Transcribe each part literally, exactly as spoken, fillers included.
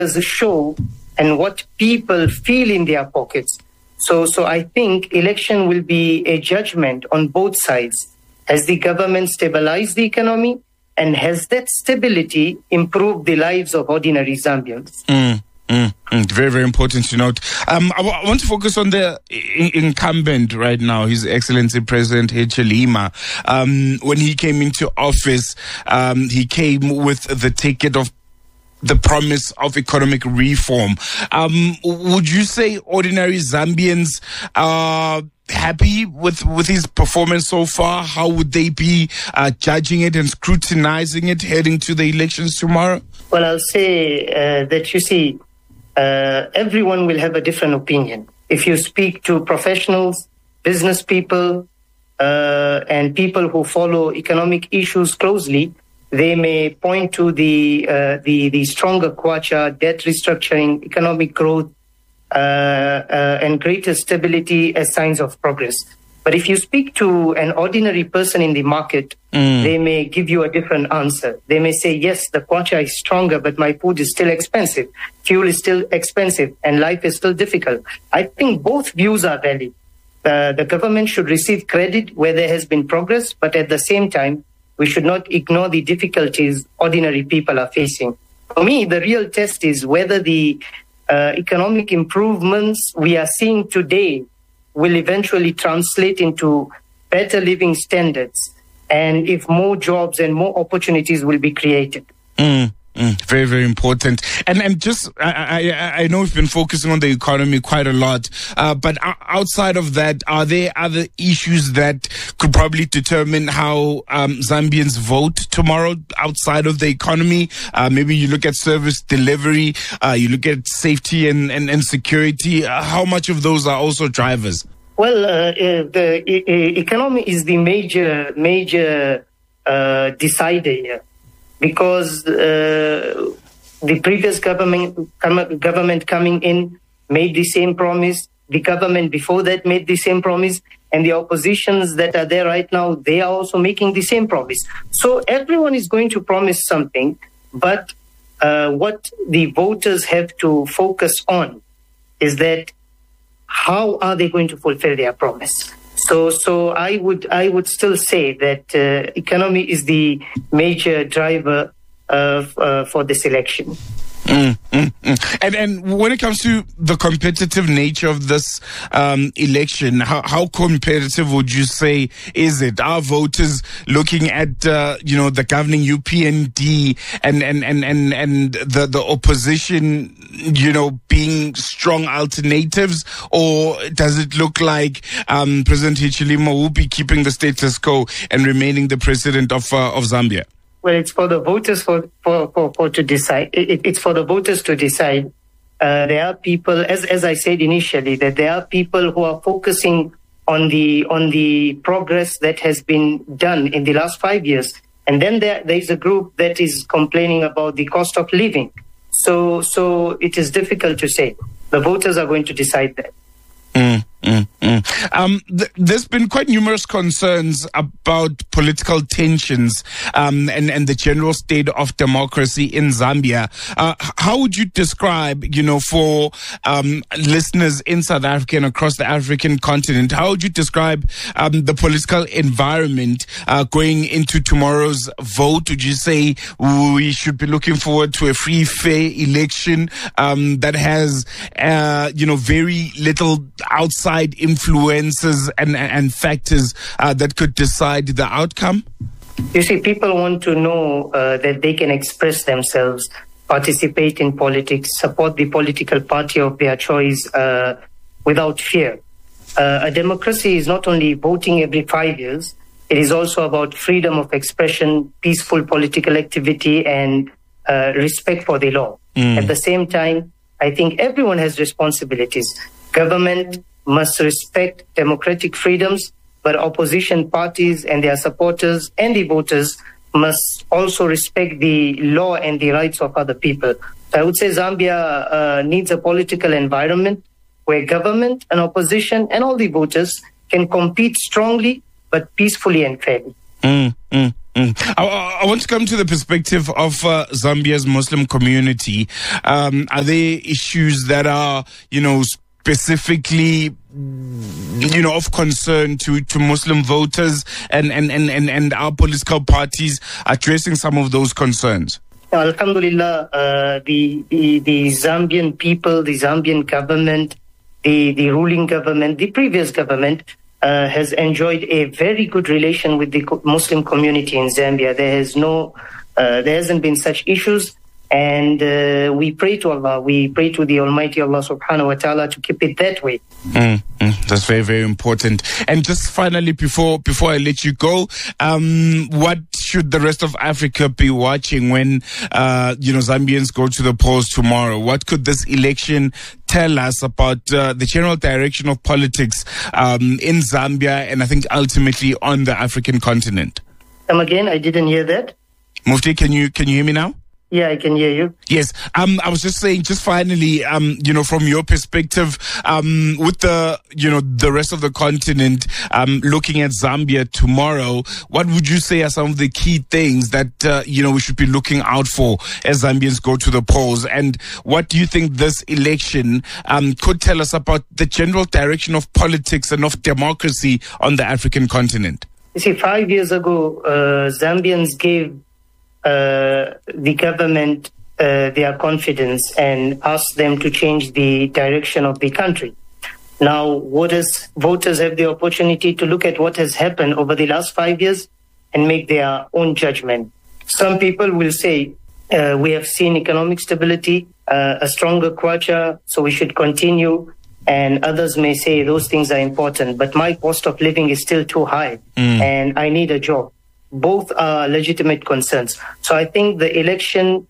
show and what people feel in their pockets. So, so I think election will be a judgment on both sides. Has the government stabilized the economy, and has that stability improved the lives of ordinary Zambians? Mm, mm, mm. Very, very important to note. Um, I, w- I want to focus on the I- incumbent right now, His Excellency President Hichilema. Um, when he came into office, um, he came with the ticket of the promise of economic reform. Um, would you say ordinary Zambians are happy with, with his performance so far? How would they be uh, judging it and scrutinizing it heading to the elections tomorrow? Well, I'll say uh, that, you see, uh, everyone will have a different opinion. If you speak to professionals, business people, uh, and people who follow economic issues closely, they may point to the uh, the, the stronger kwacha, debt restructuring, economic growth, uh, uh, and greater stability as signs of progress. But if you speak to an ordinary person in the market, mm. they may give you a different answer. They may say, yes, the kwacha is stronger, but my food is still expensive. Fuel is still expensive, and life is still difficult. I think both views are valid. Uh, the government should receive credit where there has been progress, but at the same time, we should not ignore the difficulties ordinary people are facing. For me, the real test is whether the uh, economic improvements we are seeing today will eventually translate into better living standards, and if more jobs and more opportunities will be created. Mm. Mm, very, very important. And and just, I, I I know we've been focusing on the economy quite a lot, uh, but outside of that, are there other issues that could probably determine how um, Zambians vote tomorrow outside of the economy? Uh, maybe you look at service delivery, uh, you look at safety and, and, and security. Uh, how much of those are also drivers? Well, uh, uh, the uh, economy is the major, major uh, decider here. Because uh, the previous government com- government coming in made the same promise, the government before that made the same promise, and the oppositions that are there right now, they are also making the same promise. So everyone is going to promise something, but uh, what the voters have to focus on is that how are they going to fulfill their promise? So, so I would, I would still say that uh, economy is the major driver of, uh, for this election. Mm, mm, mm. And and when it comes to the competitive nature of this um, election, how, how competitive would you say is it? Are voters looking at uh, you know the governing U P N D and and and and, and the the opposition, you know, being strong alternatives, or does it look like um, President Hichilema will be keeping the status quo and remaining the president of uh, of Zambia? Well, it's for the voters for, for, for, for to decide. It, it's for the voters to decide. Uh, there are people, as as I said initially, that there are people who are focusing on the on the progress that has been done in the last five years, and then there there is a group that is complaining about the cost of living. So so it is difficult to say. The voters are going to decide that. Mm, mm, mm. Um, th- there's been quite numerous concerns about political tensions um, and, and the general state of democracy in Zambia. Uh, how would you describe, you know, for um, listeners in South Africa and across the African continent, how would you describe um, the political environment uh, going into tomorrow's vote? Would you say we should be looking forward to a free, fair election um, that has, uh, you know, very little outside influences and, and factors uh, that could decide the outcome? You see, people want to know uh, that they can express themselves, participate in politics, support the political party of their choice uh, without fear. Uh, a democracy is not only voting every five years, it is also about freedom of expression, peaceful political activity, and uh, respect for the law. Mm. At the same time, I think everyone has responsibilities. Government must respect democratic freedoms, but opposition parties and their supporters and the voters must also respect the law and the rights of other people. So I would say Zambia uh, needs a political environment where government and opposition and all the voters can compete strongly but peacefully and fairly. Mm, mm. Mm. I, I want to come to the perspective of uh, Zambia's Muslim community. Um, are there issues that are, you know, specifically, you know, of concern to, to Muslim voters and, and, and, and, and our political parties addressing some of those concerns? Alhamdulillah, uh, the, the, the Zambian people, the Zambian government, the, the ruling government, the previous government uh, has enjoyed a very good relation with the Muslim community in Zambia. There has no, uh, there hasn't been such issues. And uh, we pray to Allah, we pray to the Almighty Allah subhanahu wa ta'ala to keep it that way. Mm, mm, that's very, very important. And just finally, before before I let you go, um, what should the rest of Africa be watching when, uh, you know, Zambians go to the polls tomorrow? What could this election tell us about uh, the general direction of politics um, in Zambia and I think ultimately on the African continent? Come again, I didn't hear that. Mufti, can you can you hear me now? Yeah, I can hear you. Yes. Um, I was just saying, just finally, um, you know, from your perspective, um, with the, you know, the rest of the continent, um, looking at Zambia tomorrow, what would you say are some of the key things that, uh, you know, we should be looking out for as Zambians go to the polls? And what do you think this election, um, could tell us about the general direction of politics and of democracy on the African continent? You see, five years ago, uh, Zambians gave Uh, the government uh, their confidence and ask them to change the direction of the country. Now, voters, voters have the opportunity to look at what has happened over the last five years and make their own judgment. Some people will say, uh, we have seen economic stability, uh, a stronger kwacha, so we should continue. And others may say those things are important, but my cost of living is still too high mm. and I need a job. Both are legitimate concerns. So I think the election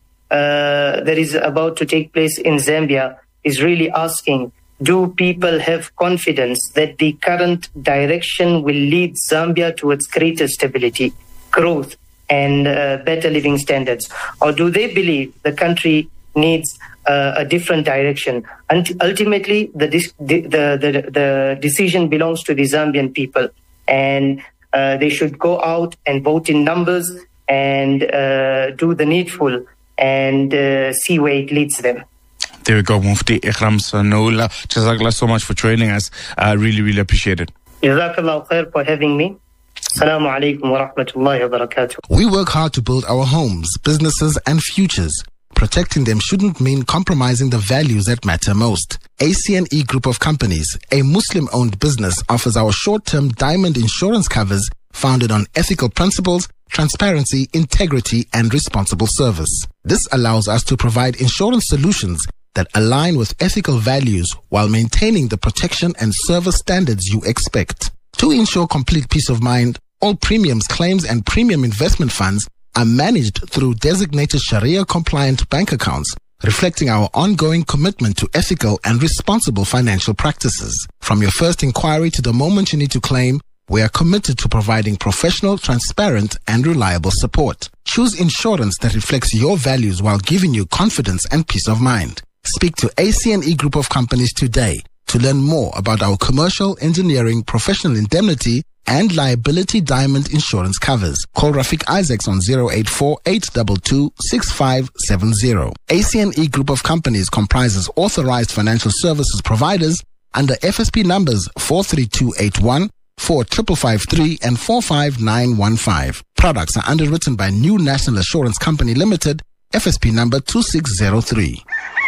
uh, that is about to take place in Zambia is really asking, do people have confidence that the current direction will lead Zambia towards greater stability, growth, and uh, better living standards? Or do they believe the country needs uh, a different direction? And ultimately, the, the, the, the decision belongs to the Zambian people. And Uh, they should go out and vote in numbers and uh, do the needful and uh, see where it leads them. There we go, Mufti Ikram Sanola. Jazakallah so much for joining us. I uh, really, really appreciate it. Jazakallah khair for having me. Assalamu alaikum wa rahmatullahi wa barakatuh. We work hard to build our homes, businesses and futures. Protecting them shouldn't mean compromising the values that matter most. A C N E Group of Companies, a Muslim-owned business, offers our short-term diamond insurance covers founded on ethical principles, transparency, integrity, and responsible service. This allows us to provide insurance solutions that align with ethical values while maintaining the protection and service standards you expect. To ensure complete peace of mind, all premiums, claims, and premium investment funds are managed through designated Sharia-compliant bank accounts, reflecting our ongoing commitment to ethical and responsible financial practices. From your first inquiry to the moment you need to claim, we are committed to providing professional, transparent, and reliable support. Choose insurance that reflects your values while giving you confidence and peace of mind. Speak to A C N E Group of Companies today to learn more about our commercial, engineering, professional indemnity, and liability diamond insurance covers. Call Rafiq Isaacs on zero eight four, eight two two, six five seven zero. A C N E Group of Companies comprises authorized financial services providers under F S P numbers four three two eight one, four five five three, and four five nine one five. Products are underwritten by New National Assurance Company Limited, F S P number two six zero three.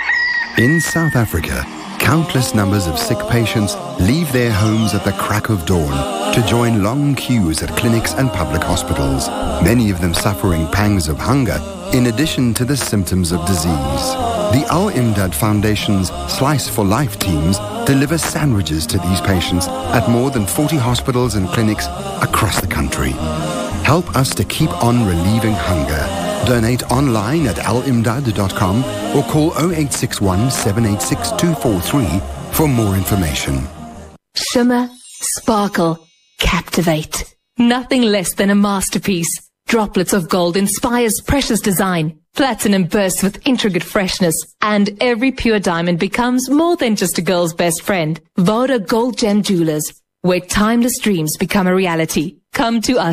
In South Africa, countless numbers of sick patients leave their homes at the crack of dawn to join long queues at clinics and public hospitals, many of them suffering pangs of hunger in addition to the symptoms of disease. The Al Imdad Foundation's Slice for Life teams deliver sandwiches to these patients at more than forty hospitals and clinics across the country. Help us to keep on relieving hunger. Donate online at al imdad dot com or call zero eight six one, seven eight six, two four three for more information. Shimmer, sparkle, captivate. Nothing less than a masterpiece. Droplets of gold inspires precious design. Platinum bursts with intricate freshness. And every pure diamond becomes more than just a girl's best friend. Voda Gold Gem Jewelers, where timeless dreams become a reality. Come to us.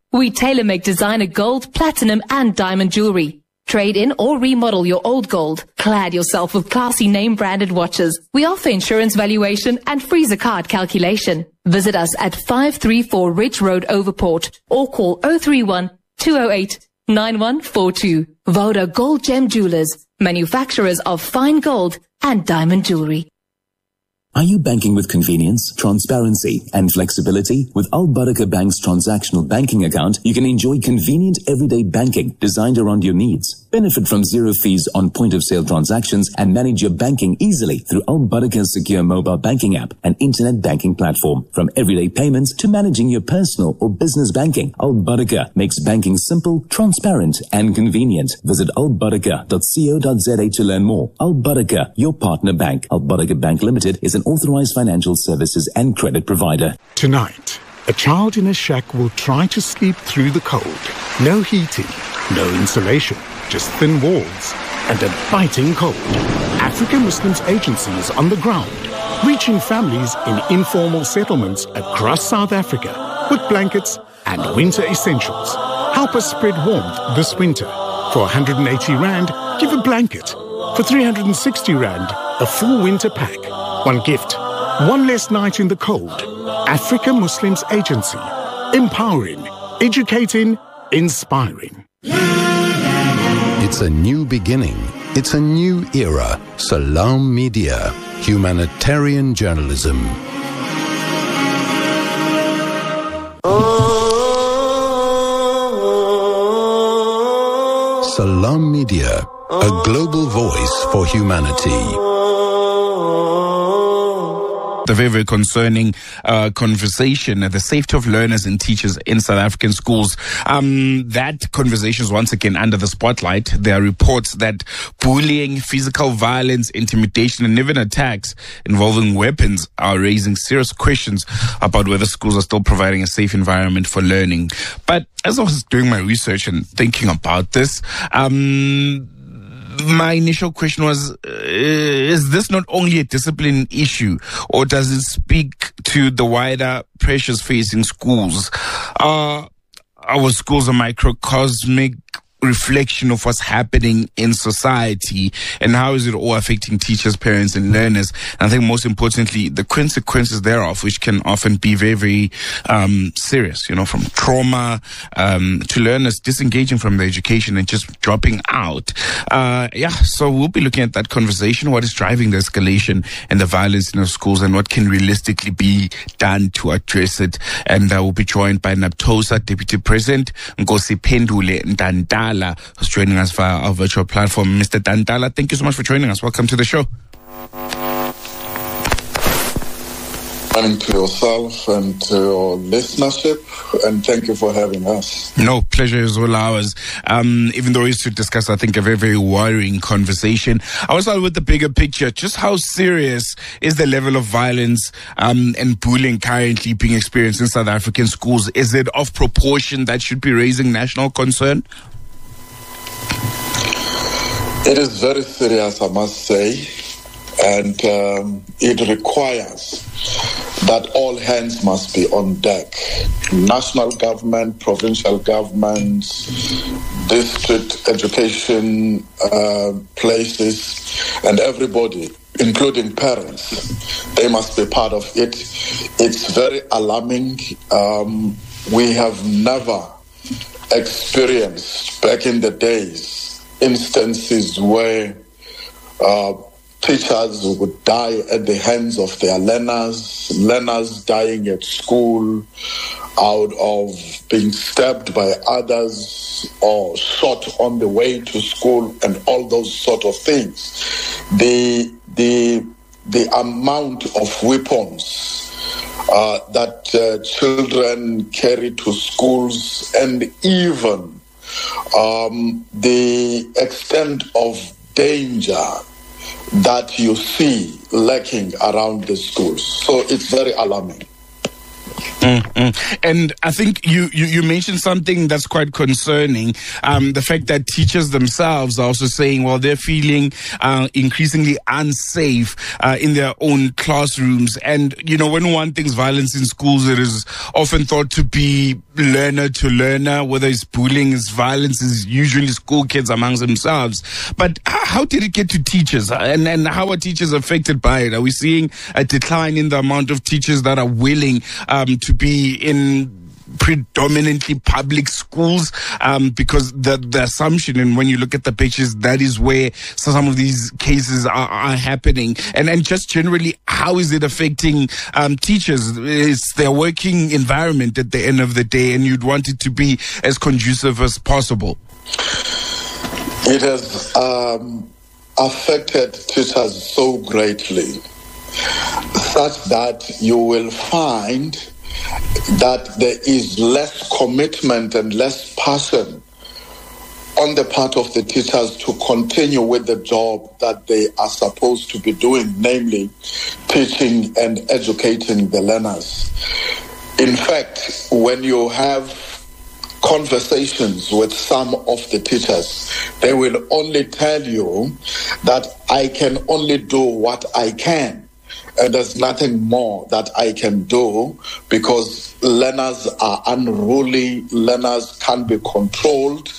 We tailor-make designer gold, platinum and diamond jewelry. Trade in or remodel your old gold. Clad yourself with classy name-branded watches. We offer insurance valuation and freezer card calculation. Visit us at five three four Ridge Road, Overport, or call oh three one, two oh eight, nine one four two. Voda Gold Gem Jewelers, manufacturers of fine gold and diamond jewelry. Are you banking with convenience, transparency, and flexibility? With Al Barakah Bank's transactional banking account, you can enjoy convenient everyday banking designed around your needs. Benefit from zero fees on point-of-sale transactions and manage your banking easily through Al Barakah's secure mobile banking app and internet banking platform. From everyday payments to managing your personal or business banking, Al Barakah makes banking simple, transparent, and convenient. Visit al barakah dot co dot za to learn more. Al Barakah, your partner bank. Al Barakah Bank Limited is an authorized financial services and credit provider. Tonight, a child in a shack will try to sleep through the cold. No heating, no insulation, just thin walls and a biting cold. African Muslims Agency is on the ground, reaching families in informal settlements across South Africa with blankets and winter essentials. Help us spread warmth this winter. For one hundred eighty rand, give a blanket. For three hundred sixty rand, a full winter pack. One gift, one less night in the cold. African Muslims Agency. Empowering, educating, inspiring. It's a new beginning. It's a new era. Salam Media. Humanitarian journalism. Salam Media. A global voice for humanity. The very, very concerning uh, conversation, uh, the safety of learners and teachers in South African schools. Um, that conversation is once again under the spotlight. There are reports that bullying, physical violence, intimidation, and even attacks involving weapons are raising serious questions about whether schools are still providing a safe environment for learning. But as I was doing my research and thinking about this, um, my initial question was, uh, is this not only a discipline issue, or does it speak to the wider pressures facing schools? Uh, our schools are microcosmic reflection of what's happening in society, and how is it all affecting teachers, parents, and learners? And I think most importantly, the consequences thereof, which can often be very, very um, serious, you know, from trauma um, to learners disengaging from the education and just dropping out. Uh, yeah, so we'll be looking at that conversation, what is driving the escalation and the violence in our schools, and what can realistically be done to address it. And uh, we'll be joined by NAPTOSA Deputy President Nkosi Pendule Ntantala, who's joining us via our virtual platform. Mister Ntantala, thank you so much for joining us. Welcome to the show. Morning to yourself and to your listenership, and thank you for having us. No, pleasure is all ours. Um, even though it's to discuss, I think, a very, very worrying conversation. I was start with the bigger picture. Just how serious is the level of violence um, and bullying currently being experienced in South African schools? Is it of proportion that should be raising national concern? It is very serious, I must say, and um, it requires that all hands must be on deck. National government, provincial governments, district education uh, places, and everybody, including parents, they must be part of it. It's very alarming. Um, we have never experienced, back in the days, instances where uh, teachers would die at the hands of their learners, learners dying at school out of being stabbed by others or shot on the way to school, and all those sort of things. The the the amount of weapons uh, that uh, children carry to schools, and even um, the extent of danger that you see lacking around the schools. So it's very alarming. Mm-hmm. And I think you, you, you mentioned something that's quite concerning. Um, the fact that teachers themselves are also saying, well, they're feeling uh, increasingly unsafe uh, in their own classrooms. And, you know, when one thinks violence in schools, it is often thought to be learner to learner, whether it's bullying, it's violence, is usually school kids amongst themselves. But how did it get to teachers? And, and how are teachers affected by it? Are we seeing a decline in the amount of teachers that are willing um, to be in predominantly public schools, um, because the, the assumption, and when you look at the pictures, that is where some of these cases are, are happening. And and just generally, how is it affecting um, teachers? It's their working environment at the end of the day, and you'd want it to be as conducive as possible. It has um, affected teachers so greatly, such that you will find that there is less commitment and less passion on the part of the teachers to continue with the job that they are supposed to be doing, namely teaching and educating the learners. In fact, when you have conversations with some of the teachers, they will only tell you that I can only do what I can. And there's nothing more that I can do because learners are unruly, learners can't be controlled.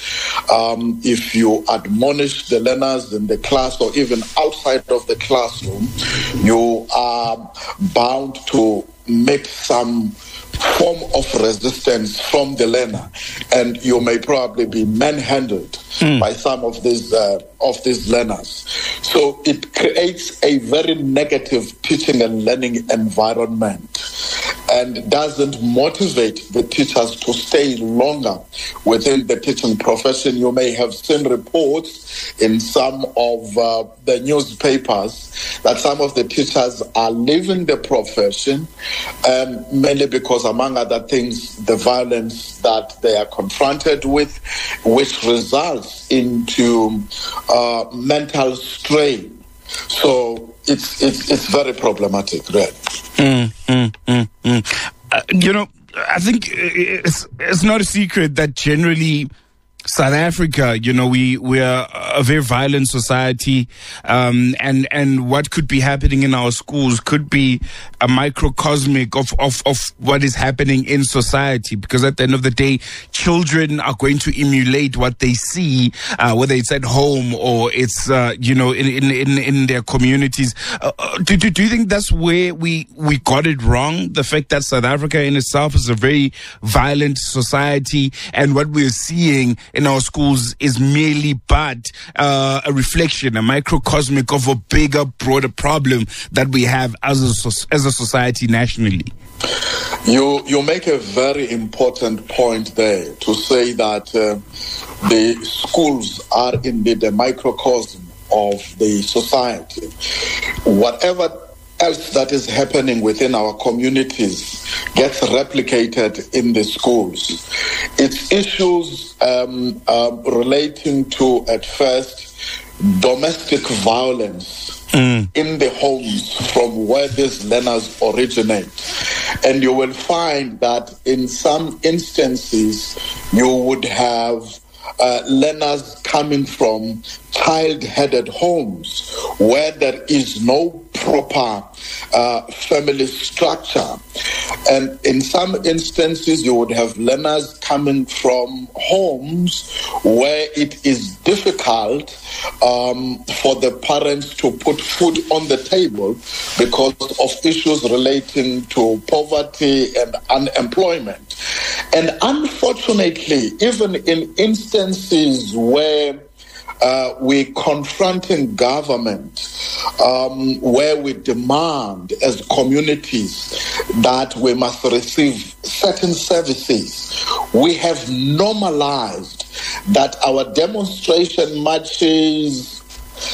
Um, if you admonish the learners in the class or even outside of the classroom, you are bound to make some form of resistance from the learner, and you may probably be manhandled mm. by some of these uh, of these learners. So it creates a very negative teaching and learning environment, and doesn't motivate the teachers to stay longer within the teaching profession. You may have seen reports in some of uh, the newspapers that some of the teachers are leaving the profession, um, mainly because, among other things, the violence that they are confronted with, which results into uh, mental strain. So it's it's it's very problematic, right? Mm, mm, mm, mm. Uh, you know, I think it's it's not a secret that generally South Africa, you know, we we are a very violent society, um, and and what could be happening in our schools could be a microcosmic of, of of what is happening in society. Because at the end of the day, children are going to emulate what they see, uh, whether it's at home or it's uh, you know in in in, in their communities. Uh, do, do do you think that's where we we got it wrong? The fact that South Africa in itself is a very violent society, and what we're seeing in our schools is merely but uh, a reflection, a microcosmic of a bigger, broader problem that we have as a, as a society nationally. You you make a very important point there to say that uh, the schools are indeed a microcosm of the society. Whatever else that is happening within our communities gets replicated in the schools. It's issues um, uh, relating to, at first, domestic violence mm. in the homes from where these learners originate. And you will find that in some instances, you would have Uh, learners coming from child-headed homes where there is no proper uh, family structure. And in some instances, you would have learners coming from homes where it is difficult um, for the parents to put food on the table because of issues relating to poverty and unemployment. And unfortunately, even in instances where uh, we're confronting government, um, where we demand as communities that we must receive certain services, we have normalized that our demonstration marches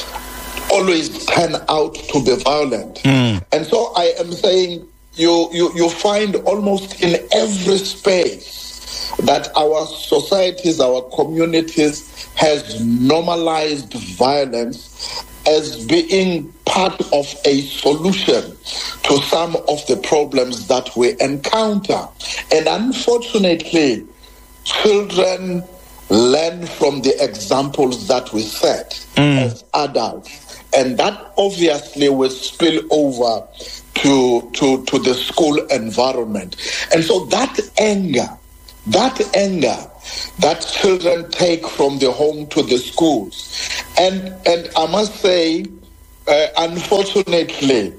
always turn out to be violent. Mm. And so I am saying, You, you you find almost in every space that our societies, our communities has normalized violence as being part of a solution to some of the problems that we encounter. And unfortunately, children learn from the examples that we set mm. as adults. And that obviously will spill over to, to, to the school environment. And so that anger, that anger that children take from the home to the schools. And, and I must say, uh, unfortunately,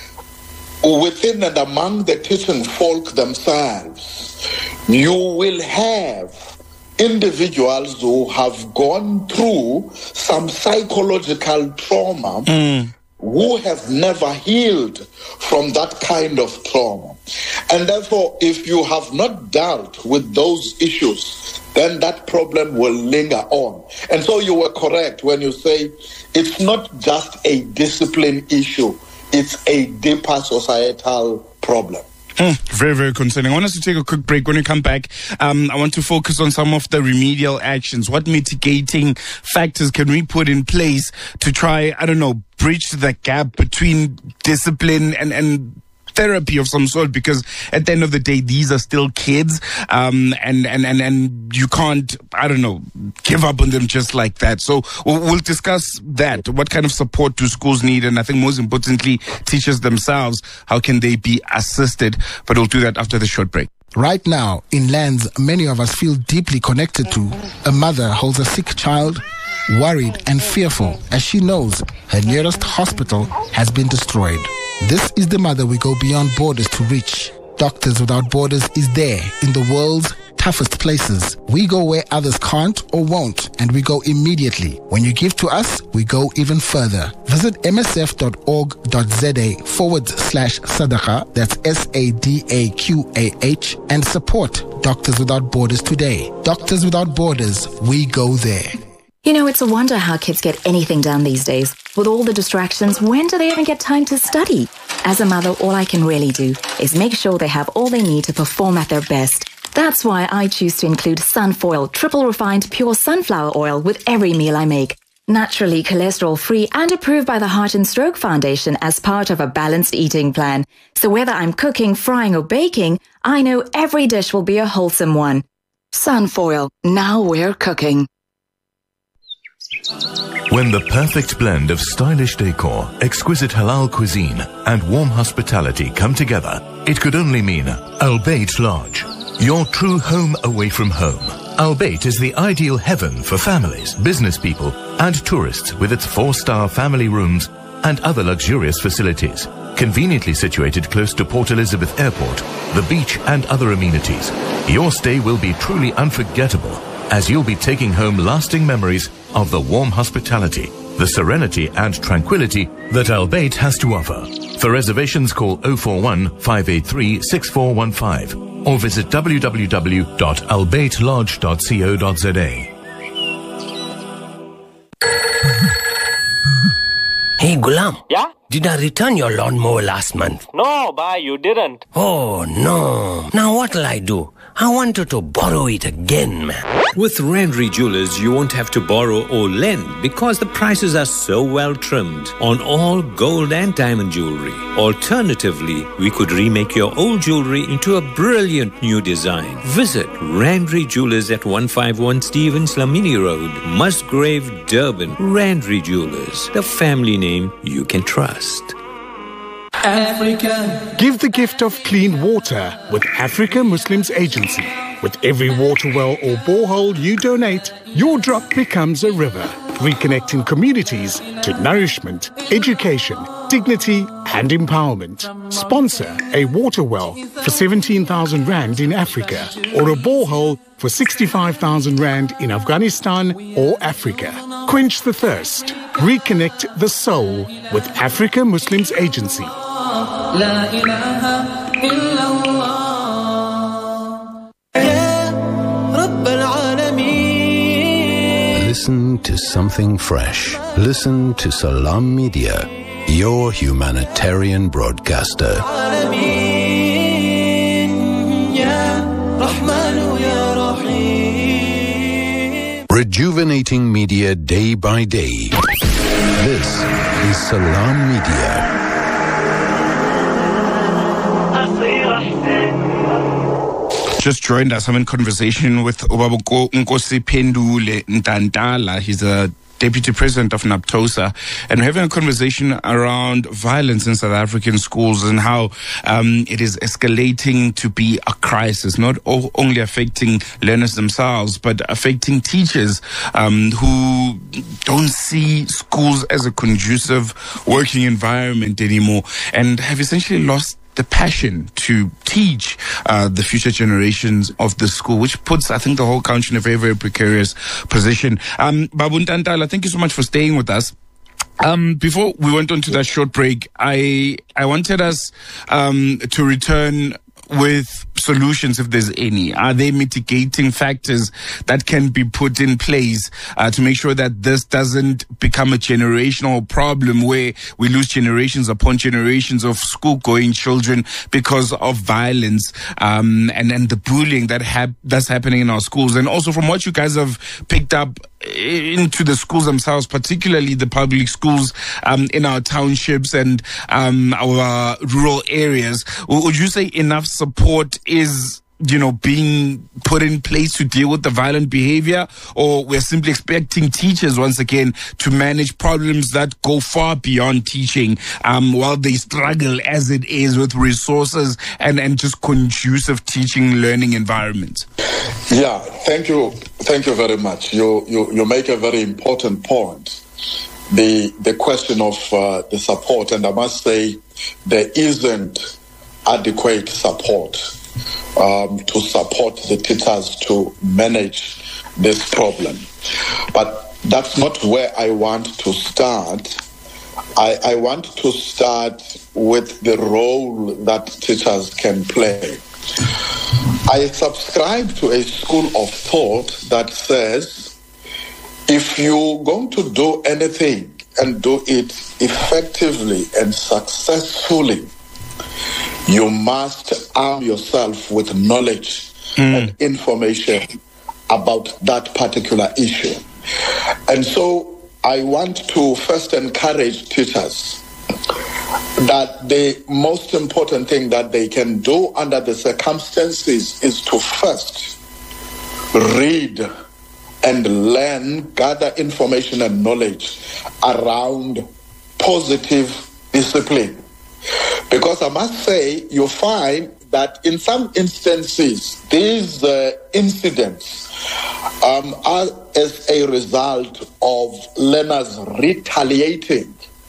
within and among the teaching folk themselves, you will have individuals who have gone through some psychological trauma mm. who have never healed from that kind of trauma. And therefore, if you have not dealt with those issues, then that problem will linger on. And so you were correct when you say it's not just a discipline issue, it's a deeper societal problem. Mm, very, very concerning. I want us to take a quick break. When we come back, um, I want to focus on some of the remedial actions. What mitigating factors can we put in place to try, I don't know, bridge the gap between discipline and, and therapy of some sort? Because at the end of the day, these are still kids, um, and, and, and, and you can't, I don't know, give up on them just like that. So we'll, we'll discuss that. What kind of support do schools need? And I think most importantly, teachers themselves, how can they be assisted? But we'll do that after the short break. Right now, in lands many of us feel deeply connected to, a mother holds a sick child, worried and fearful as she knows her nearest hospital has been destroyed. This is the mother we go beyond borders to reach. Doctors Without Borders is there in the world's toughest places. We go where others can't or won't, and we go immediately. When you give to us, we go even further. Visit msf.org.za forward slash Sadaqah, that's S A D A Q A H, and support Doctors Without Borders today. Doctors Without Borders, we go there. You know, it's a wonder how kids get anything done these days. With all the distractions, when do they even get time to study? As a mother, all I can really do is make sure they have all they need to perform at their best. That's why I choose to include Sunfoil triple refined pure sunflower oil with every meal I make. Naturally cholesterol-free and approved by the Heart and Stroke Foundation as part of a balanced eating plan. So whether I'm cooking, frying or baking, I know every dish will be a wholesome one. Sunfoil, now we're cooking. When the perfect blend of stylish decor, exquisite halal cuisine, and warm hospitality come together, it could only mean Al Bayt Lodge, your true home away from home. Al Bayt is the ideal heaven for families, business people, and tourists with its four-star family rooms and other luxurious facilities. Conveniently situated close to Port Elizabeth Airport, the beach, and other amenities, your stay will be truly unforgettable, as you'll be taking home lasting memories of the warm hospitality, the serenity and tranquility that Al Bayt has to offer. For reservations, call oh four one, five eight three, six four one five or visit w w w dot al bayt lodge dot co dot z a. Hey, Gulam. Yeah? Did I return your lawnmower last month? No, bhai, you didn't. Oh, no. Now what'll I do? I wanted to borrow it again, man. With Randry Jewelers, you won't have to borrow or lend because the prices are so well trimmed on all gold and diamond jewelry. Alternatively, we could remake your old jewelry into a brilliant new design. Visit Randry Jewelers at one fifty-one Stevens Lamini Road, Musgrave, Durban. Randry Jewelers, the family name you can trust. Africa. Give the gift of clean water with Africa Muslims Agency. With every water well or borehole you donate, your drop becomes a river, reconnecting communities to nourishment, education, dignity and empowerment. Sponsor a water well for seventeen thousand rand in Africa or a borehole for sixty-five thousand rand in Afghanistan or Africa. Quench the thirst. Reconnect the soul with Africa Muslims Agency. La ilaha illallah. Listen to something fresh. Listen to Salam Media, your humanitarian broadcaster. Bridge rejuvenating media day by day. This is Salam Media. Just joined us. I'm in conversation with Ubaba Nkosi Pendule Ntantala. He's a Deputy President of NAPTOSA, and we're having a conversation around violence in South African schools and how um, it is escalating to be a crisis, not o- only affecting learners themselves, but affecting teachers um, who don't see schools as a conducive working environment anymore and have essentially lost the passion to teach uh, the future generations of the school, which puts, I think, the whole country in a very, very precarious position. Um, Babu Ntantala, thank you so much for staying with us. Um, before we went on to that short break, I I wanted us um, to return with solutions, if there's any. Are there mitigating factors that can be put in place uh, to make sure that this doesn't become a generational problem where we lose generations upon generations of school-going children because of violence um, and, and the bullying that hap- that's happening in our schools? And also from what you guys have picked up into the schools themselves, particularly the public schools um, in our townships and um, our rural areas, would you say enough support is, you know, being put in place to deal with the violent behavior, or we're simply expecting teachers once again to manage problems that go far beyond teaching um, while they struggle as it is with resources and, and just conducive teaching learning environments? Yeah, thank you. Thank you very much. You you, you make a very important point. The the question of uh, the support, and I must say there isn't adequate support um, to support the teachers to manage this problem. But that's not where I want to start. I, I want to start with the role that teachers can play. I subscribe to a school of thought that says if you're going to do anything and do it effectively and successfully, you must arm yourself with knowledge mm. and information about that particular issue. And so I want to first encourage teachers that the most important thing that they can do under the circumstances is to first read and learn, gather information and knowledge around positive discipline. Because I must say, you find that in some instances, these uh, incidents um, are as a result of learners retaliating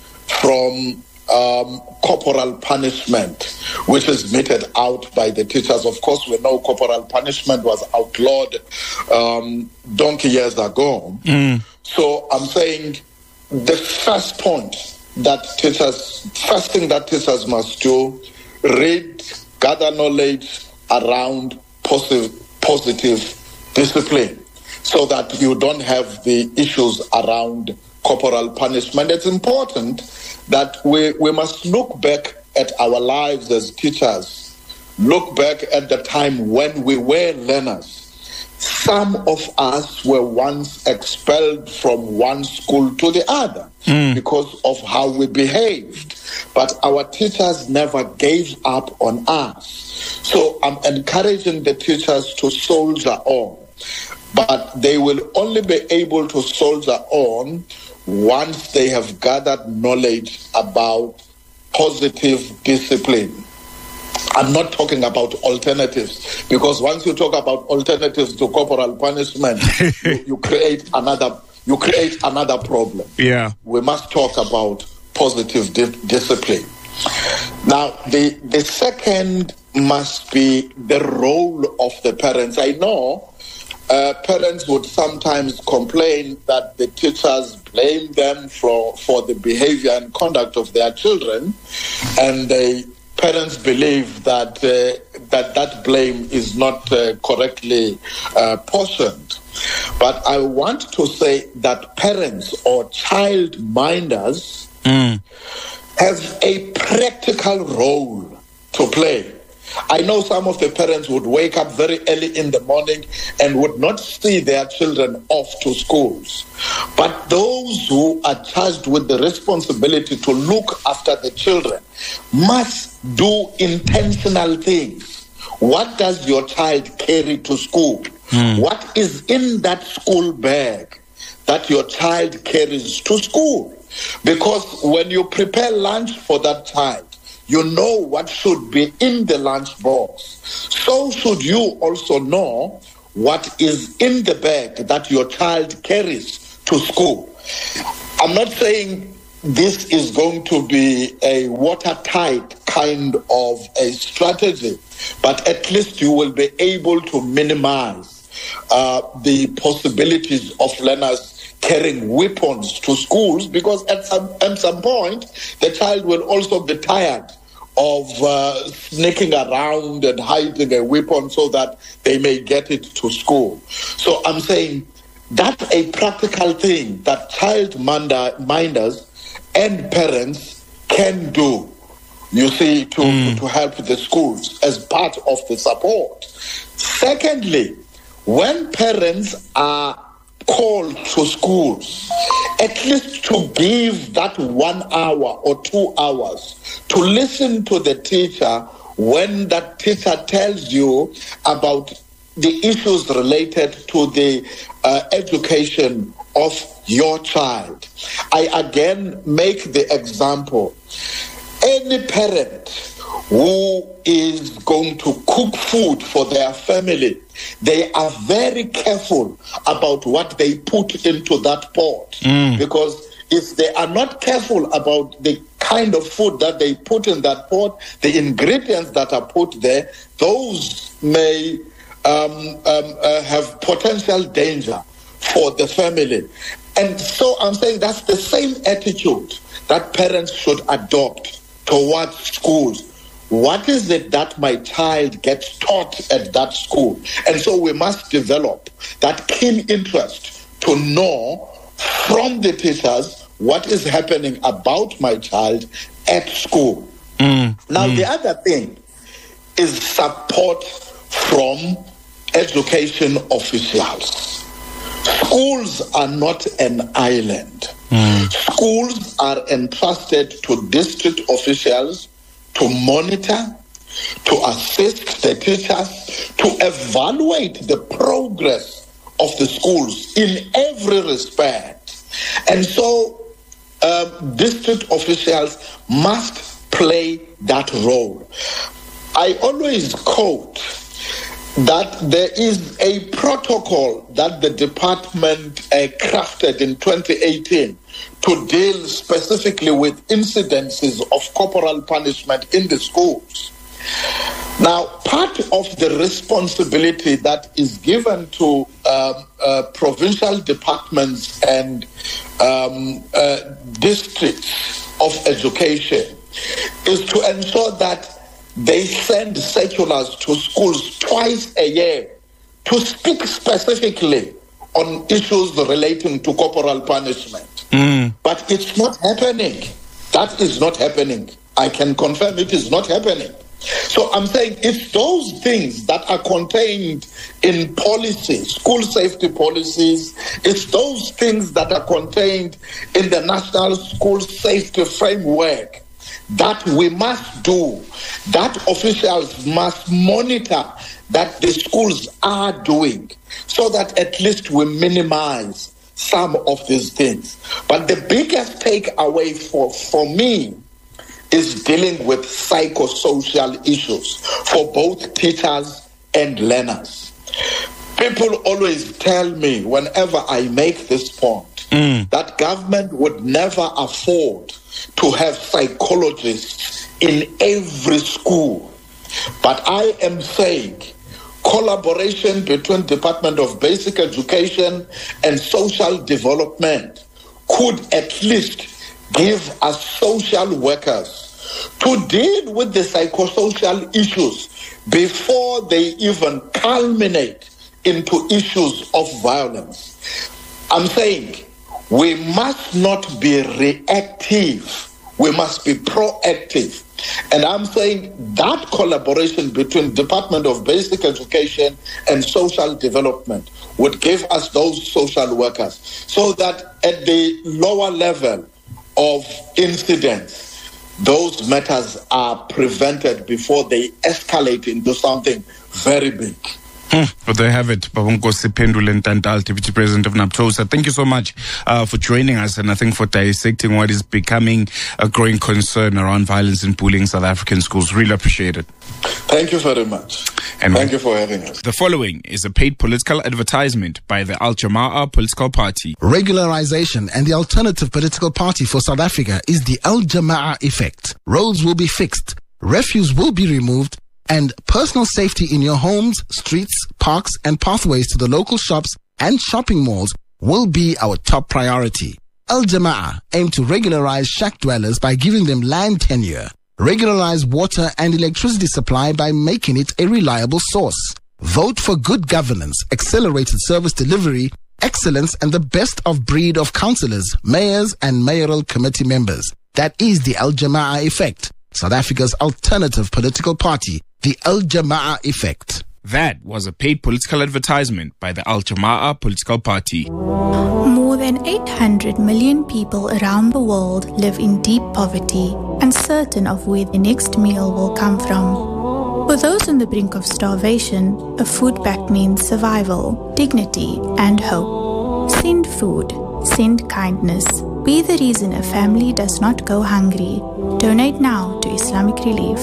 from um, corporal punishment, which is meted out by the teachers. Of course, we know corporal punishment was outlawed um, donkey years ago. Mm. So I'm saying the first point that teachers, first thing that teachers must do, read, gather knowledge around positive, positive discipline so that you don't have the issues around corporal punishment. It's important that we, we must look back at our lives as teachers, look back at the time when we were learners. Some of us were once expelled from one school to the other mm. because of how we behaved. But our teachers never gave up on us. So I'm encouraging the teachers to soldier on. But they will only be able to soldier on once they have gathered knowledge about positive discipline. I'm not talking about alternatives, because once you talk about alternatives to corporal punishment, you, you create another you create another problem. Yeah, we must talk about positive di- discipline. Now, the the second must be the role of the parents. I know uh, parents would sometimes complain that the teachers blame them for for the behavior and conduct of their children, and they. Parents believe that uh, that that blame is not uh, correctly uh, portioned. But I want to say that parents or child minders mm. have a practical role to play I know some of the parents would wake up very early in the morning and would not see their children off to schools. But those who are charged with the responsibility to look after the children must do intentional things. What does your child carry to school? Mm. What is in that school bag that your child carries to school? Because when you prepare lunch for that child, you know what should be in the lunch box. So should you also know what is in the bag that your child carries to school. I'm not saying this is going to be a watertight kind of a strategy, but at least you will be able to minimize uh, the possibilities of learners carrying weapons to schools, because at some at some point the child will also be tired of uh, sneaking around and hiding a weapon so that they may get it to school. So I'm saying that's a practical thing that child minders and parents can do, you see, to, mm. to help the schools as part of the support. Secondly, when parents are called to schools, at least to give that one hour or two hours to listen to the teacher when that teacher tells you about the issues related to the uh, education of your child. I again make the example. Any parent who is going to cook food for their family, they are very careful about what they put into that pot. Mm. Because if they are not careful about the kind of food that they put in that pot, the ingredients that are put there, those may um, um, uh, have potential danger for the family. And so I'm saying that's the same attitude that parents should adopt towards schools. What is it that my child gets taught at that school? And so we must develop that keen interest to know from the teachers what is happening about my child at school. Mm, now, mm. the other thing is support from education officials. Schools are not an island. Mm. Schools are entrusted to district officials to monitor, to assist the teachers, to evaluate the progress of the schools in every respect. And so uh, district officials must play that role. I always quote that there is a protocol that the department uh, crafted in twenty eighteen to deal specifically with incidences of corporal punishment in the schools. Now, part of the responsibility that is given to uh, uh, provincial departments and um, uh, districts of education is to ensure that they send circulars to schools twice a year to speak specifically on issues relating to corporal punishment. Mm. But it's not happening. That is not happening. I can confirm it is not happening. So I'm saying it's those things that are contained in policies, school safety policies. It's those things that are contained in the National School Safety Framework that we must do, that officials must monitor that the schools are doing, so that at least we minimize some of these things. But the biggest takeaway for, for me is dealing with psychosocial issues for both teachers and learners. People always tell me, whenever I make this point, mm. that government would never afford to have psychologists in every school. But I am saying collaboration between Department of Basic Education and Social Development could at least give us social workers to deal with the psychosocial issues before they even culminate into issues of violence. I'm saying we must not be reactive. We must be proactive. And I'm saying that collaboration between Department of Basic Education and Social Development would give us those social workers so that at the lower level of incidents, those matters are prevented before they escalate into something very big. Hmm. But there have it. Babonkosi Pendule Ntantala, Deputy President of NAPTOSA. Thank you so much uh, for joining us, and I think for dissecting what is becoming a growing concern around violence and bullying in South African schools. Really appreciate it. Thank you very much. And thank you for having us. The following is a paid political advertisement by the Al Jamaah political party. Regularization and the alternative political party for South Africa is the Al Jamaah effect. Roads will be fixed, refuse will be removed, and personal safety in your homes, streets, parks, and pathways to the local shops and shopping malls will be our top priority. Al Jamaah aim to regularize shack dwellers by giving them land tenure, regularize water and electricity supply by making it a reliable source. Vote for good governance, accelerated service delivery, excellence, and the best of breed of councillors, mayors, and mayoral committee members. That is the Al Jamaah effect, South Africa's alternative political party. The Al Jamaah effect. That was a paid political advertisement by the Al Jamaah political party. More than eight hundred million people around the world live in deep poverty, uncertain of where the next meal will come from. For those on the brink of starvation, a food pact means survival, dignity, and hope. Send food. Send kindness. Be the reason a family does not go hungry. Donate now to Islamic Relief.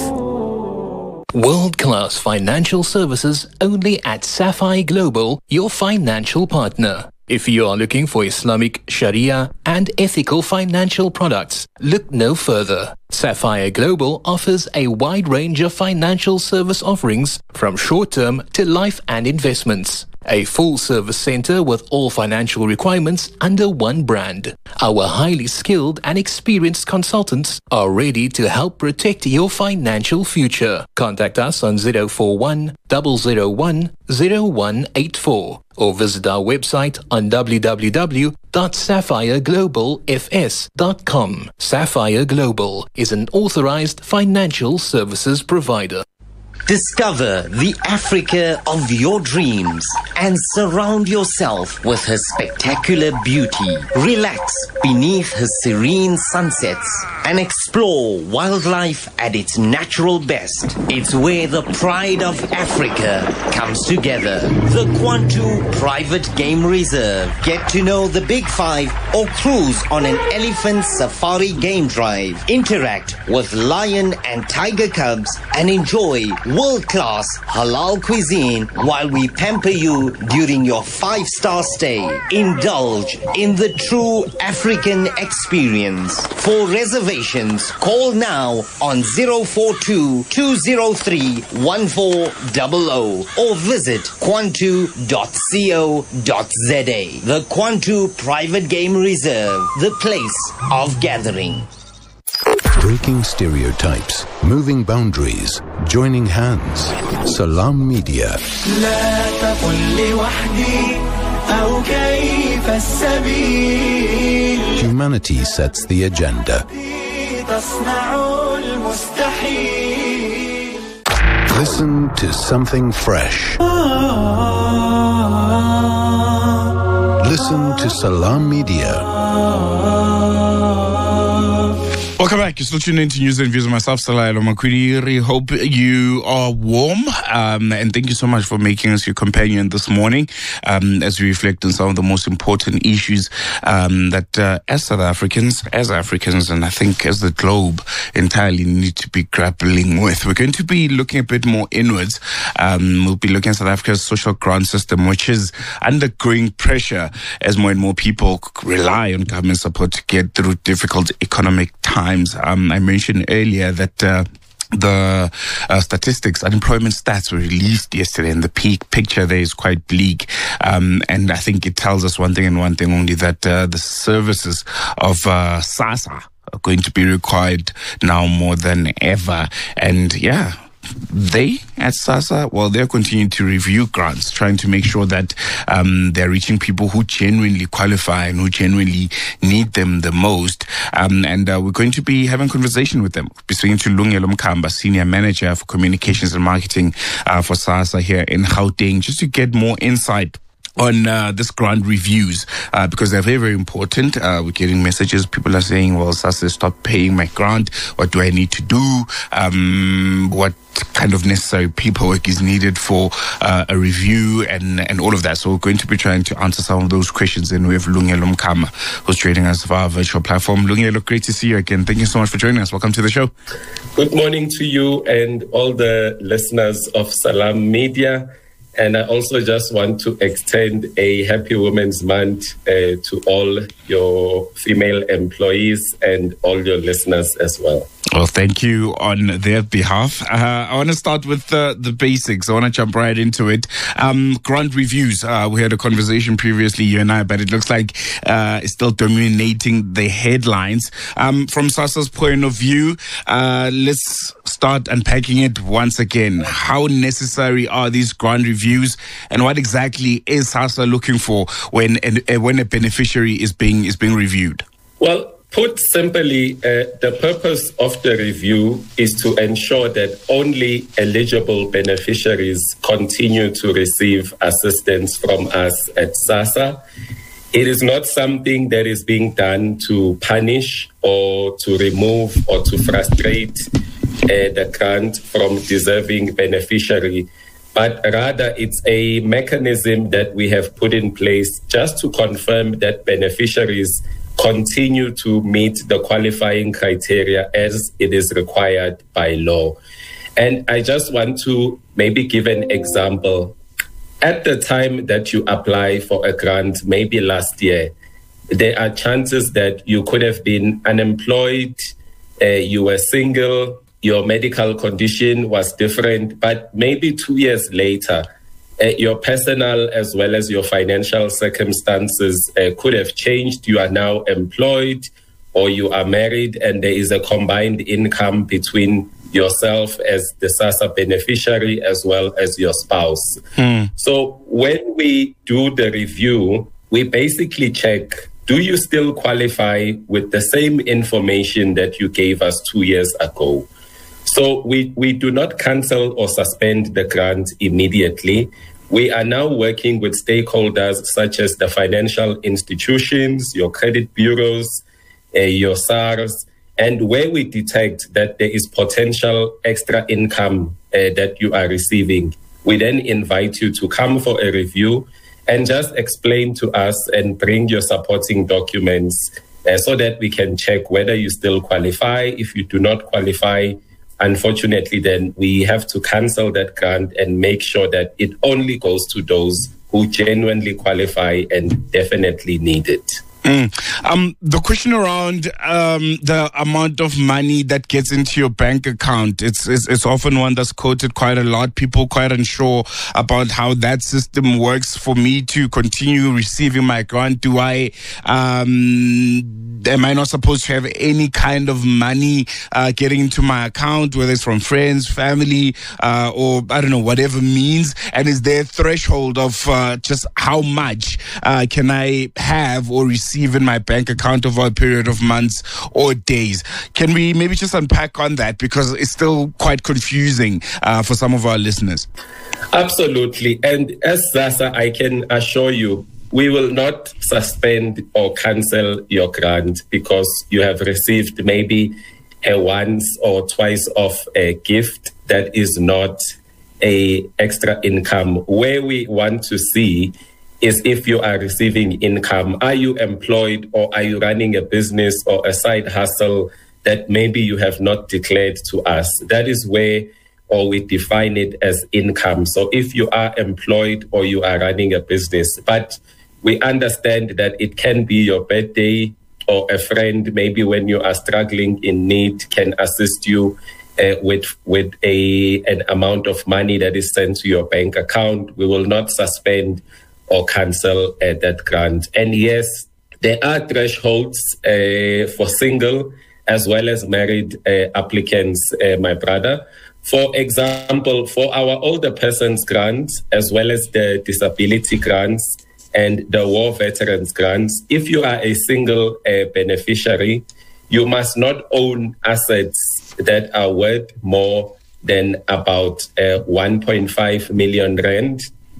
World-class financial services only at Sapphire Global, your financial partner. If you are looking for Islamic, Sharia, and ethical financial products, look no further. Sapphire Global offers a wide range of financial service offerings from short-term to life and investments. A full-service center with all financial requirements under one brand. Our highly skilled and experienced consultants are ready to help protect your financial future. Contact us on zero four one, zero zero one, zero one eight four or visit our website on w w w dot sapphire global f s dot com. Sapphire Global is an authorized financial services provider. Discover the Africa of your dreams and surround yourself with her spectacular beauty. Relax beneath her serene sunsets and explore wildlife at its natural best. It's where the pride of Africa comes together. The Kwantu Private Game Reserve. Get to know the Big Five or cruise on an elephant safari game drive. Interact with lion and tiger cubs and enjoy world-class halal cuisine while we pamper you during your five-star stay. Indulge in the true African experience. For reservations, call now on zero four two, two zero three, one four zero zero or visit kwantu dot co dot z a. The Kwantu Private Game Reserve, the place of gathering. Breaking stereotypes, moving boundaries, joining hands. Salam Media. Humanity sets the agenda. Listen to something fresh. Listen to Salam Media. Welcome back. You're still tuning into News and Views with myself, Salayelo Makwidiri. Hope you are warm. Um, and thank you so much for making us your companion this morning um, as we reflect on some of the most important issues um, that uh, as South Africans, as Africans, and I think as the globe entirely need to be grappling with. We're going to be looking a bit more inwards. Um, we'll be looking at South Africa's social grant system, which is undergoing pressure as more and more people rely on government support to get through difficult economic times. Um, I mentioned earlier that uh, the uh, statistics, unemployment stats were released yesterday, and the peak picture there is quite bleak. Um, and I think it tells us one thing and one thing only, that uh, the services of uh, SASSA are going to be required now more than ever. And yeah, they at SASSA, well, they're continuing to review grants, trying to make sure that um, they're reaching people who genuinely qualify and who genuinely need them the most. Um, and uh, we're going to be having a conversation with them. We'll be speaking to Lungelo Mkamba, Senior Manager for Communications and Marketing uh, for SASSA here in Gauteng, just to get more insight on uh, this grant reviews, uh, because they're very, very important. Uh, we're getting messages. People are saying, well, SASSA, stop paying my grant. What do I need to do? Um, what kind of necessary paperwork is needed for uh, a review and and all of that. So we're going to be trying to answer some of those questions. And we have Lungelo Mkamba, who's joining us via our virtual platform. Lungelo, great to see you again. Thank you so much for joining us. Welcome to the show. Good morning to you and all the listeners of Salam Media. And I also just want to extend a happy Women's Month uh, to all your female employees and all your listeners as well. Well, thank you on their behalf. Uh, I want to start with the, the basics. I want to jump right into it. Um, grant reviews. Uh, we had a conversation previously, you and I, but it looks like uh, it's still dominating the headlines. Um, from SASSA's point of view, uh, let's start unpacking it once again. How necessary are these grant reviews, and what exactly is SASSA looking for when uh, when a beneficiary is being is being reviewed? Well, put simply, uh, the purpose of the review is to ensure that only eligible beneficiaries continue to receive assistance from us at SASSA. It is not something that is being done to punish or to remove or to frustrate uh, the grant from deserving beneficiary, but rather it's a mechanism that we have put in place just to confirm that beneficiaries continue to meet the qualifying criteria as it is required by law. And I just want to maybe give an example. At the time that you apply for a grant, maybe last year, there are chances that you could have been unemployed, uh, you were single, your medical condition was different, but maybe two years later, Uh, your personal as well as your financial circumstances uh, could have changed. You are now employed or you are married, and there is a combined income between yourself as the SASSA beneficiary as well as your spouse. Hmm. So when we do the review, we basically check, do you still qualify with the same information that you gave us two years ago? So we, we do not cancel or suspend the grant immediately. We are now working with stakeholders such as the financial institutions, your credit bureaus, uh, your SARS, and where we detect that there is potential extra income uh, that you are receiving, we then invite you to come for a review and just explain to us and bring your supporting documents uh, so that we can check whether you still qualify. If you do not qualify, unfortunately, then we have to cancel that grant and make sure that it only goes to those who genuinely qualify and definitely need it. Mm. Um, the question around um, the amount of money that gets into your bank account, it's, it's it's often one that's quoted quite a lot. People quite unsure about how that system works. For me to continue receiving my grant, do I um, am I not supposed to have any kind of money uh, getting into my account, whether it's from friends, family, uh, or I don't know, whatever means? And is there a threshold of uh, just how much uh, can I have or receive in my bank account over a period of months or days? Can we maybe just unpack on that, because it's still quite confusing uh, for some of our listeners? Absolutely. And as SASSA, I can assure you, we will not suspend or cancel your grant because you have received maybe a once or twice of a gift that is not a extra income. Where we want to see is if you are receiving income. Are you employed, or are you running a business or a side hustle that maybe you have not declared to us? That is where, or we define it as income. So if you are employed or you are running a business, but we understand that it can be your birthday, or a friend maybe when you are struggling in need can assist you uh, with with a an amount of money that is sent to your bank account. We will not suspend or cancel uh, that grant. And yes, there are thresholds uh, for single as well as married uh, applicants, uh, my brother. For example, for our older persons grants, as well as the disability grants and the war veterans grants, if you are a single uh, beneficiary, you must not own assets that are worth more than about uh, one point five million rand.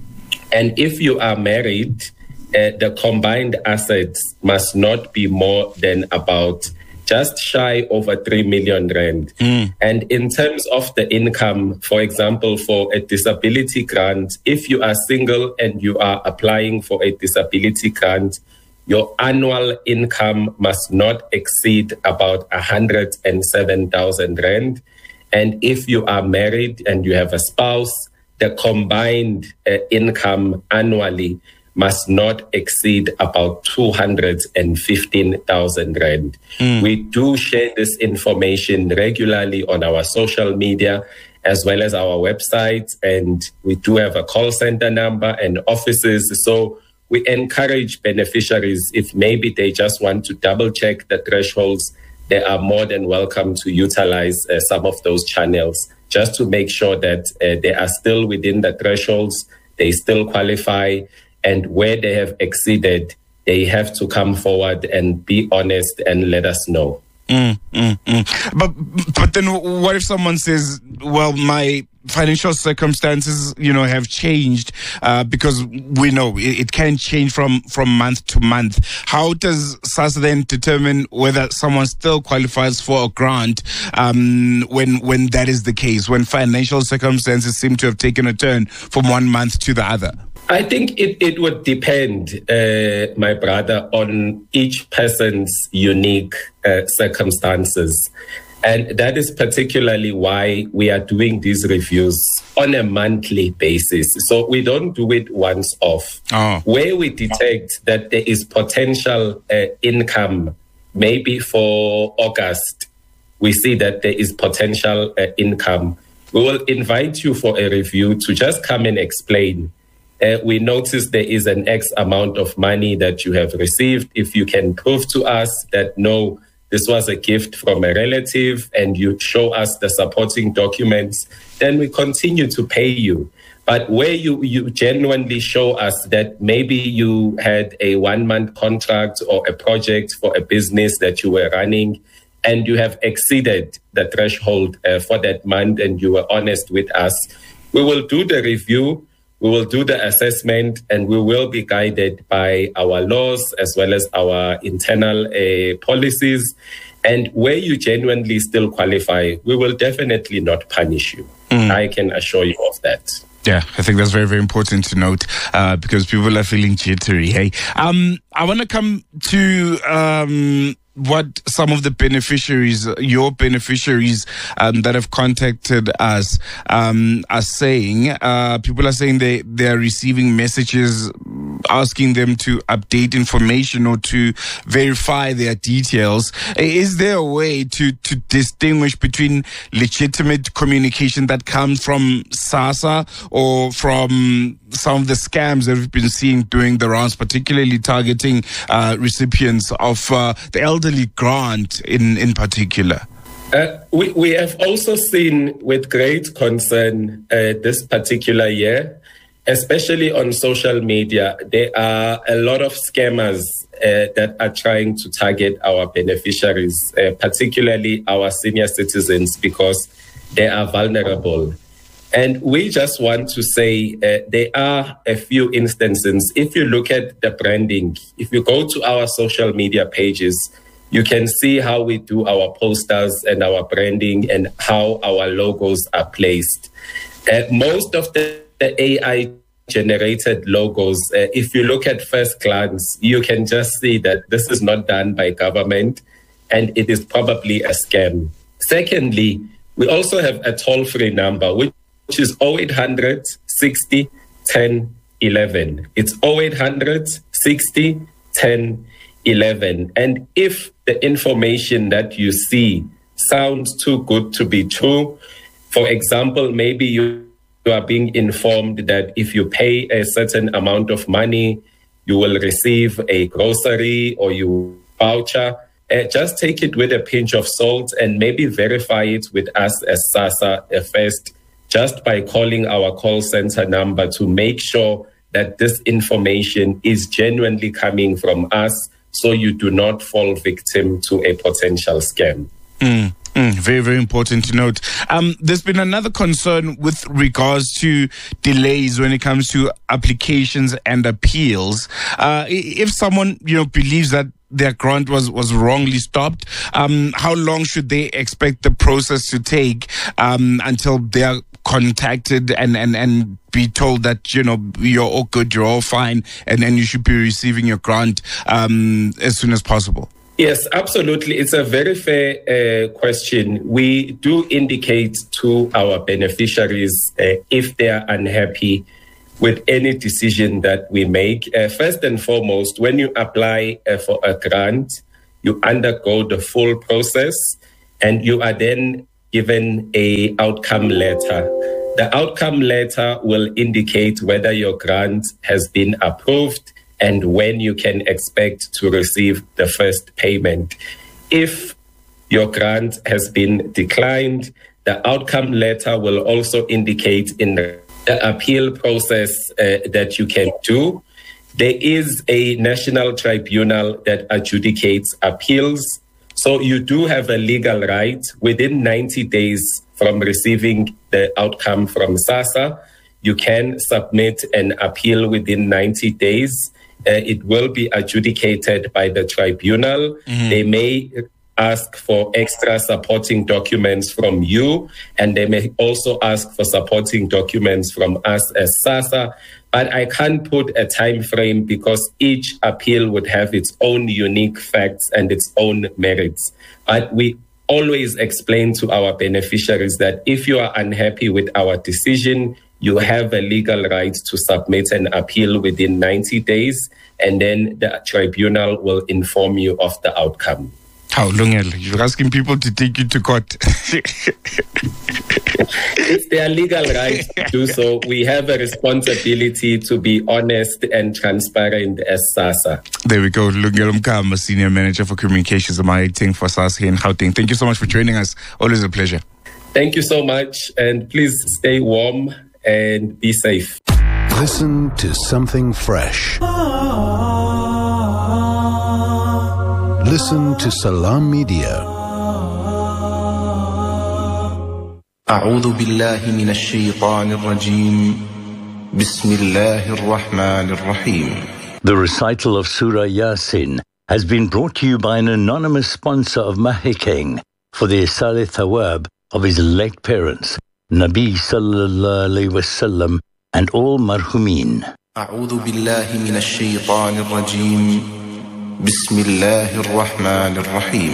And if you are married, uh, the combined assets must not be more than about just shy over three million rand. Mm. And in terms of the income, for example, for a disability grant, if you are single and you are applying for a disability grant, your annual income must not exceed about one hundred seven thousand rand. And if you are married and you have a spouse, the combined uh, income annually must not exceed about two hundred fifteen thousand rand. Mm. We do share this information regularly on our social media as well as our website, and we do have a call center number and offices. So we encourage beneficiaries, if maybe they just want to double check the thresholds, they are more than welcome to utilize uh, some of those channels just to make sure that uh, they are still within the thresholds, they still qualify, and where they have exceeded, they have to come forward and be honest and let us know. Mm, mm, mm. But but then what if someone says, well, my financial circumstances, you know, have changed, uh, because we know it, it can change from, from month to month. How does SASSA then determine whether someone still qualifies for a grant, um, when, when that is the case, when financial circumstances seem to have taken a turn from one month to the other? I think it, it would depend, uh, my brother, on each person's unique uh, circumstances. And that is particularly why we are doing these reviews on a monthly basis. So we don't do it once off. Oh. Where we detect that there is potential uh, income, maybe for August, we see that there is potential uh, income, we will invite you for a review to just come and explain. Uh, we notice there is an X amount of money that you have received. If you can prove to us that, no, this was a gift from a relative, and you show us the supporting documents, then we continue to pay you. But where you, you genuinely show us that maybe you had a one-month contract or a project for a business that you were running, and you have exceeded the threshold uh, for that month, and you were honest with us, we will do the review. We will do the assessment, and we will be guided by our laws as well as our internal uh, policies. And where you genuinely still qualify, we will definitely not punish you. Mm. I can assure you of that. Yeah, I think that's very, very important to note, uh, because people are feeling jittery. Hey, um, I want to come to um, what some of the beneficiaries, your beneficiaries um, that have contacted us, um, are saying. Uh, people are saying they, they are receiving messages asking them to update information or to verify their details. Is there a way to, to distinguish between legitimate communication that comes from SASSA or from some of the scams that we've been seeing during the rounds, particularly targeting uh, recipients of uh, the elderly grant in, in particular? Uh, we, we have also seen with great concern uh, this particular year, especially on social media, there are a lot of scammers uh, that are trying to target our beneficiaries, uh, particularly our senior citizens, because they are vulnerable. And we just want to say uh, there are a few instances. If you look at the branding, if you go to our social media pages, you can see how we do our posters and our branding and how our logos are placed. Uh, most of the, the A I-generated logos, uh, if you look at first glance, you can just see that this is not done by government, and it is probably a scam. Secondly, we also have a toll-free number, which which is oh eight hundred, sixty, ten, eleven. It's oh eight hundred, sixty, ten, eleven. And if the information that you see sounds too good to be true, for example, maybe you are being informed that if you pay a certain amount of money, you will receive a grocery or you voucher, uh, just take it with a pinch of salt and maybe verify it with us as SASSA uh, first, just by calling our call center number to make sure that this information is genuinely coming from us, so you do not fall victim to a potential scam. Mm. Mm, very, very important to note. Um, there's been another concern with regards to delays when it comes to applications and appeals. Uh, if someone, you know, believes that their grant was, was wrongly stopped, um, how long should they expect the process to take um, until they are contacted and, and, and be told that, you know, you're all good, you're all fine, and then you should be receiving your grant um, as soon as possible? Yes, absolutely. It's a very fair uh, question. We do indicate to our beneficiaries uh, if they are unhappy with any decision that we make. Uh, first and foremost, when you apply uh, for a grant, you undergo the full process and you are then given a outcome letter. The outcome letter will indicate whether your grant has been approved and when you can expect to receive the first payment. If your grant has been declined, the outcome letter will also indicate in the appeal process uh, that you can do. There is a national tribunal that adjudicates appeals. So you do have a legal right within ninety days from receiving the outcome from SASSA. You can submit an appeal within ninety days. Uh, it will be adjudicated by the tribunal. Mm-hmm. They may ask for extra supporting documents from you, and they may also ask for supporting documents from us as SASSA. But I can't put a time frame because each appeal would have its own unique facts and its own merits. But we always explain to our beneficiaries that if you are unhappy with our decision, you have a legal right to submit an appeal within ninety days, and then the tribunal will inform you of the outcome. How long? You're asking people to take you to court. It's their legal right to do so. We have a responsibility to be honest and transparent as SASSA. There we go. Lungelo Mkama, Senior Manager for Communications and Marketing for SASSA here in Gauteng. Thank you so much for joining us. Always a pleasure. Thank you so much. And please stay warm and be safe. Listen to something fresh. Listen to Salam Media. أعوذ بالله من الشيطان الرجيم بسم الله الرحمن الرحيم. The recital of Surah Yasin has been brought to you by an anonymous sponsor of Mahikeng for the Isale Thawab of his late parents, Nabi Sallallahu Alaihi Wasallam, and all marhumin. أعوذ بالله من الشيطان الرجيم بسم الله الرحمن الرحيم.